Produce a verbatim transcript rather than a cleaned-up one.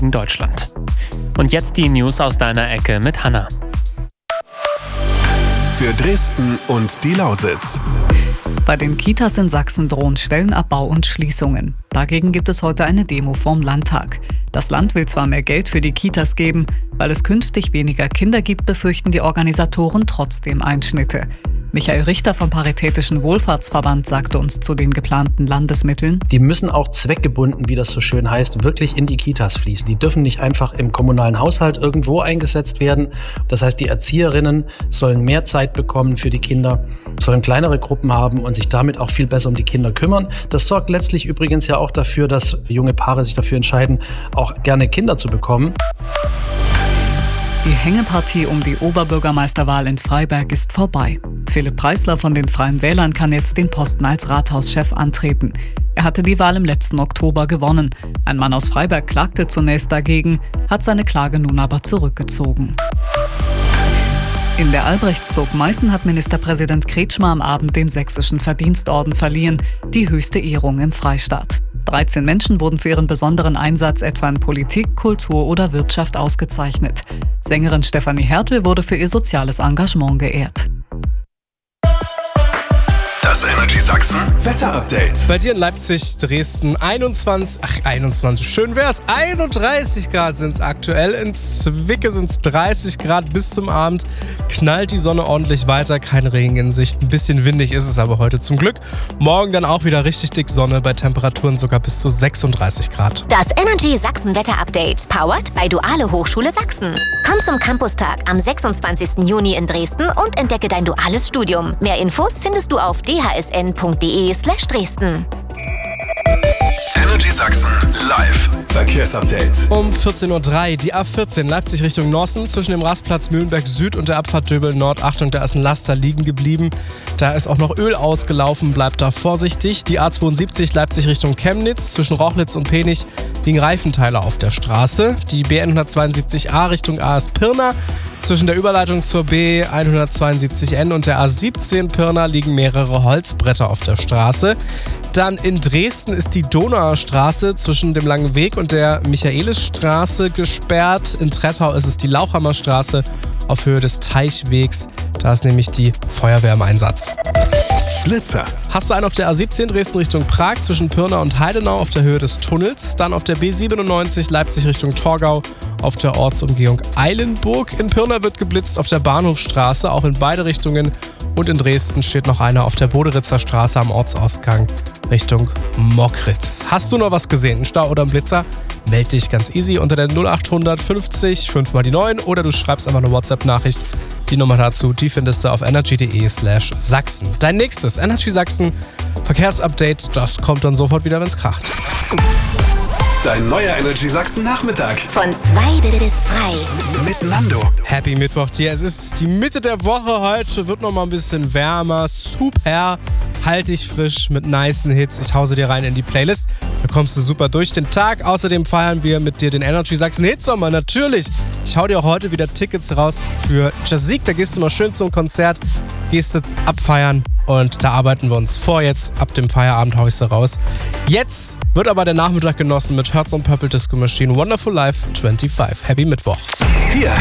gegen Deutschland. Und jetzt die News aus deiner Ecke mit Hanna. Für Dresden und die Lausitz. Bei den Kitas in Sachsen drohen Stellenabbau und Schließungen. Dagegen gibt es heute eine Demo vorm Landtag. Das Land will zwar mehr Geld für die Kitas geben, weil es künftig weniger Kinder gibt, befürchten die Organisatoren trotzdem Einschnitte. Michael Richter vom Paritätischen Wohlfahrtsverband sagte uns zu den geplanten Landesmitteln: Die müssen auch zweckgebunden, wie das so schön heißt, wirklich in die Kitas fließen. Die dürfen nicht einfach im kommunalen Haushalt irgendwo eingesetzt werden. Das heißt, die Erzieherinnen sollen mehr Zeit bekommen für die Kinder, sollen kleinere Gruppen haben und sich damit auch viel besser um die Kinder kümmern. Das sorgt letztlich übrigens ja auch dafür, dass junge Paare sich dafür entscheiden, auch gerne Kinder zu bekommen. Die Hängepartie um die Oberbürgermeisterwahl in Freiberg ist vorbei. Philipp Preisler von den Freien Wählern kann jetzt den Posten als Rathauschef antreten. Er hatte die Wahl im letzten Oktober gewonnen. Ein Mann aus Freiberg klagte zunächst dagegen, hat seine Klage nun aber zurückgezogen. In der Albrechtsburg Meißen hat Ministerpräsident Kretschmer am Abend den Sächsischen Verdienstorden verliehen, die höchste Ehrung im Freistaat. dreizehn Menschen wurden für ihren besonderen Einsatz etwa in Politik, Kultur oder Wirtschaft ausgezeichnet. Sängerin Stefanie Hertel wurde für ihr soziales Engagement geehrt. Das Energy Sachsen Wetter-Update. Bei dir in Leipzig, Dresden einundzwanzig, ach einundzwanzig, schön wär's, einunddreißig Grad sind's aktuell. In Zwickau sind's dreißig Grad bis zum Abend. Knallt die Sonne ordentlich weiter, kein Regen in Sicht. Ein bisschen windig ist es aber heute zum Glück. Morgen dann auch wieder richtig dick Sonne, bei Temperaturen sogar bis zu sechsunddreißig Grad. Das Energy Sachsen Wetter-Update, powered bei Duale Hochschule Sachsen. Komm zum Campustag am sechsundzwanzigsten Juni in Dresden und entdecke dein duales Studium. Mehr Infos findest du auf d h s n punkt d e slash Dresden. Energy Sachsen live Verkehrsupdate. Um vierzehn Uhr drei, die A vierzehn Leipzig Richtung Norsten zwischen dem Rastplatz Mühlenberg Süd und der Abfahrt Döbel Nord. Achtung, da ist ein Laster liegen geblieben. Da ist auch noch Öl ausgelaufen, bleibt da vorsichtig. Die A zweiundsiebzig Leipzig Richtung Chemnitz zwischen Rochlitz und Penich liegen Reifenteile auf der Straße. Die B hundertzweiundsiebzig A Richtung A S Pirna. Zwischen der Überleitung zur B hundertzweiundsiebzig N und der A siebzehn Pirna liegen mehrere Holzbretter auf der Straße. Dann in Dresden ist die Donauer Straße zwischen dem Langen Weg und der Michaelisstraße gesperrt. In Trettau ist es die Lauchhammer Straße auf Höhe des Teichwegs. Da ist nämlich die Feuerwehr im Einsatz. Blitzer. Hast du einen auf der A siebzehn Dresden Richtung Prag zwischen Pirna und Heidenau auf der Höhe des Tunnels. Dann auf der B siebenundneunzig Leipzig Richtung Torgau auf der Ortsumgehung Eilenburg. In Pirna wird geblitzt auf der Bahnhofstraße, auch in beide Richtungen. Und in Dresden steht noch einer auf der Boderitzer Straße am Ortsausgang Richtung Mockritz. Hast du noch was gesehen, einen Stau oder einen Blitzer? Meld dich ganz easy unter der null achthundert fünfzig fünf mal die neun oder du schreibst einfach eine WhatsApp-Nachricht. Die Nummer dazu, die findest du auf energy.de slash Sachsen. Dein nächstes Energy Sachsen Verkehrsupdate, das kommt dann sofort wieder, wenn's kracht. Dein neuer Energy Sachsen Nachmittag. Von zwei bis frei. Mit Nando. Happy Mittwoch dir. Es ist die Mitte der Woche. Heute wird noch mal ein bisschen wärmer. Super. Halt dich frisch mit nicen Hits. Ich hause dir rein in die Playlist. Da kommst du super durch den Tag. Außerdem feiern wir mit dir den Energy Sachsen Hitsommer. Natürlich. Ich hau dir auch heute wieder Tickets raus für Jazzig. Da gehst du mal schön zum Konzert. Gehst du abfeiern. Und da arbeiten wir uns vor. Jetzt ab dem Feierabend hau ich sie raus. Jetzt wird aber der Nachmittag genossen mit Herz und Purple Disco Machine Wonderful Life fünfundzwanzig. Happy Mittwoch. Hier